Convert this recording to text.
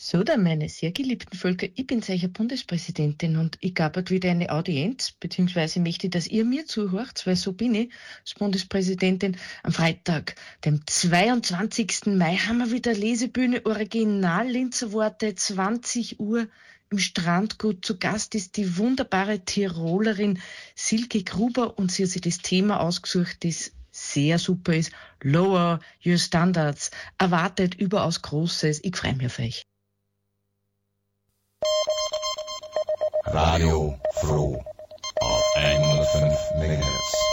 So, dann meine sehr geliebten Völker, ich bin eure Bundespräsidentin und ich gab heute wieder eine Audienz, beziehungsweise möchte ich, dass ihr mir zuhört, weil so bin ich als Bundespräsidentin. Am Freitag, dem 22. Mai, haben wir wieder Lesebühne Original Linzer Worte, 20 Uhr im Strandgut. Zu Gast ist die wunderbare Tirolerin Silke Gruber und sie hat sich das Thema ausgesucht, das sehr super ist. Lower Your Standards. Erwartet überaus Großes. Ich freue mich auf euch. Radio Froh auf 105 MHz.